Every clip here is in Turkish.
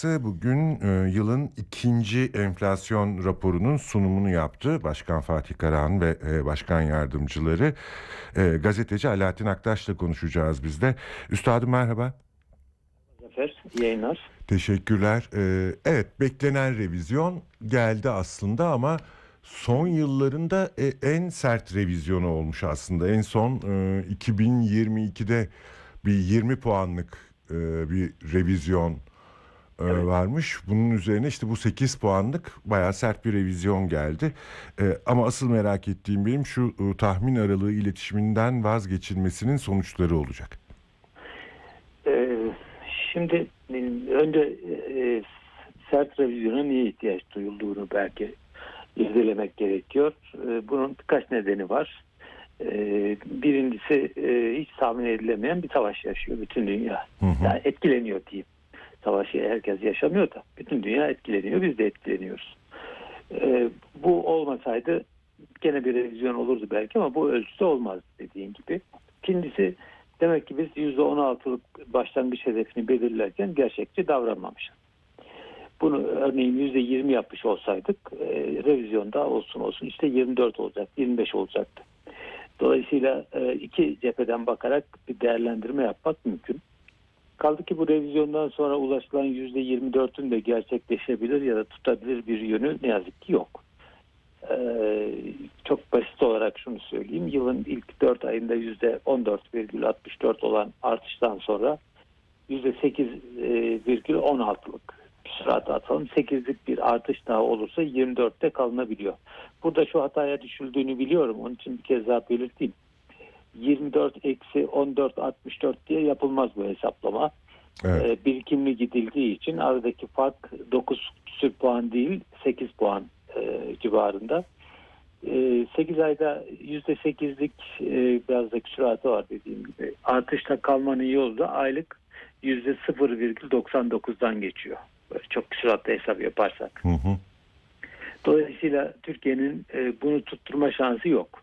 Bankası bugün yılın ikinci enflasyon raporunun sunumunu yaptı. Başkan Fatih Karahan ve başkan yardımcıları. Gazeteci Alaaddin Aktaş'la konuşacağız biz de. Üstadım merhaba. Zafer, iyi yayınlar. Teşekkürler. Evet, beklenen revizyon geldi aslında ama son yıllarında en sert revizyonu olmuş aslında. En son 2022'de bir 20 puanlık bir revizyon Evet. varmış. Bunun üzerine işte bu 8 puanlık bayağı sert bir revizyon geldi. Ama asıl merak ettiğim benim şu tahmin aralığı iletişiminden vazgeçilmesinin sonuçları olacak. Ee, Şimdi önce sert revizyona niye ihtiyaç duyulduğunu belki irdelemek gerekiyor. Bunun birkaç nedeni var. Birincisi hiç tahmin edilemeyen bir savaş yaşıyor bütün dünya. Hı hı. Yani etkileniyor diyeyim. Savaşı herkes yaşamıyor da bütün dünya etkileniyor. Biz de etkileniyoruz. Bu olmasaydı gene bir revizyon olurdu belki ama bu ölçüde olmaz dediğin gibi. İkincisi demek ki biz %16'lık başlangıç hedefini belirlerken gerçekçi davranmamışız. Bunu örneğin %20 yapmış olsaydık revizyonda olsun işte 24 olacak, 25 olacaktı. Dolayısıyla iki cepheden bakarak bir değerlendirme yapmak mümkün. Kaldı ki bu revizyondan sonra ulaşılan %24'ün de gerçekleşebilir ya da tutabilir bir yönü ne yazık ki yok. Çok basit olarak şunu söyleyeyim. Yılın ilk 4 ayında %14,64 olan artıştan sonra %8,16'lık küsuratı atalım. 8'lik bir artış daha olursa 24'te kalınabiliyor. Burada şu hataya düşüldüğünü biliyorum. Onun için bir kez daha belirteyim. 24 eksi 14 64 diye yapılmaz bu hesaplama. Evet. Birikimli gidildiği için aradaki fark 9 küsur puan değil 8 puan civarında. 8 ayda %8'lik biraz da küsuratı var dediğim gibi. Artışta kalmanın yolu da aylık %0,99'dan geçiyor. Böyle çok küsuratlı hesap yaparsak. Hı hı. Dolayısıyla Türkiye'nin bunu tutturma şansı yok.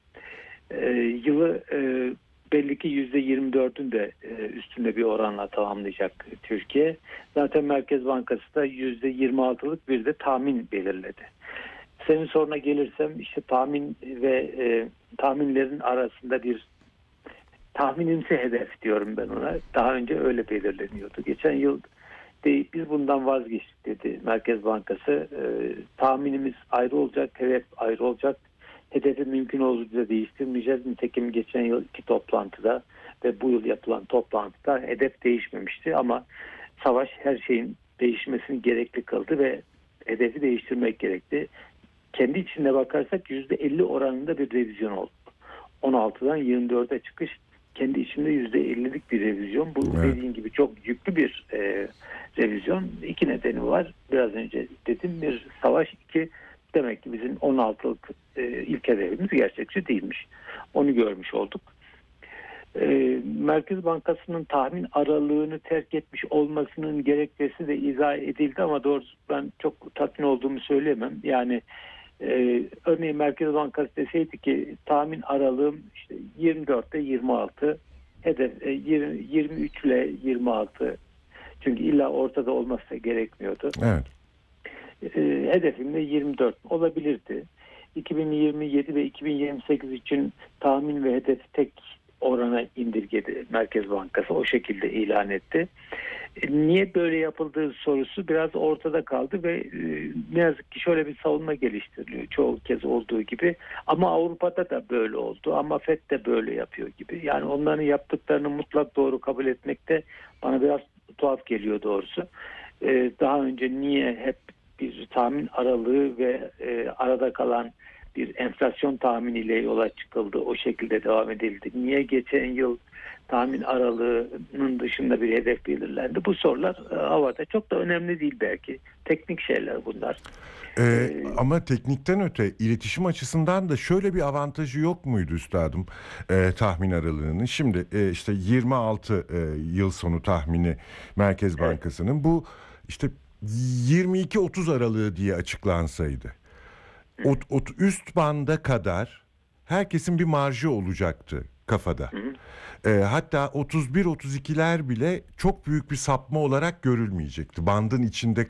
Yılı belli ki %24'ün de üstünde bir oranla tamamlayacak Türkiye. Zaten Merkez Bankası da %26'lık bir de tahmin belirledi. Senin soruna gelirsem işte tahmin ve tahminlerin arasında bir tahminimsi hedef diyorum ben ona. Daha önce öyle belirleniyordu. Geçen yıl biz bundan vazgeçtik dedi Merkez Bankası. Tahminimiz ayrı olacak, hedef ayrı olacak. Hedefi mümkün olduğunca değiştirmeyeceğiz. Nitekim geçen yıl iki toplantıda ve bu yıl yapılan toplantıda hedef değişmemişti ama savaş her şeyin değişmesini gerekli kıldı ve hedefi değiştirmek gerekti. Kendi içinde bakarsak %50 oranında bir revizyon oldu. 16'dan 24'e çıkış kendi içinde %50'lik bir revizyon. Bu Evet. dediğin gibi çok yüklü bir revizyon. İki nedeni var. Biraz önce dedim bir savaş, iki demek ki bizim 16'lık ilk hedefimiz gerçekçi değilmiş. Onu görmüş olduk. Merkez Bankası'nın tahmin aralığını terk etmiş olmasının gerekçesi de izah edildi ama doğrusu ben çok tatmin olduğumu söyleyemem. Yani örneğin Merkez Bankası deseydi ki tahmin aralığım işte 24'te 26, hedef 23 ile 26, çünkü illa ortada olması gerekmiyordu. Evet. Hedefim de 24 olabilirdi. 2027 ve 2028 için tahmin ve hedefi tek orana indirgedi Merkez Bankası, o şekilde ilan etti. Niye böyle yapıldığı sorusu biraz ortada kaldı ve ne yazık ki şöyle bir savunma geliştiriliyor çoğu kez olduğu gibi, ama Avrupa'da da böyle oldu, ama FED de böyle yapıyor gibi. Yani onların yaptıklarını mutlak doğru kabul etmek de bana biraz tuhaf geliyor doğrusu. Daha önce niye hep bir tahmin aralığı ve arada kalan bir enflasyon tahminiyle yola çıkıldı, o şekilde devam edildi? Niye geçen yıl tahmin aralığının dışında bir hedef belirlendi? Bu sorular havada, çok da önemli değil belki. Teknik şeyler bunlar. Ama teknikten öte iletişim açısından da şöyle bir avantajı yok muydu üstadım tahmin aralığının? Şimdi işte 26 yıl sonu tahmini Merkez Evet. Bankası'nın bu işte 22-30 aralığı diye açıklansaydı. Üst banda kadar herkesin bir marjı olacaktı kafada. Hı hı. Hatta 31-32'ler bile çok büyük bir sapma olarak görülmeyecekti. Bandın içinde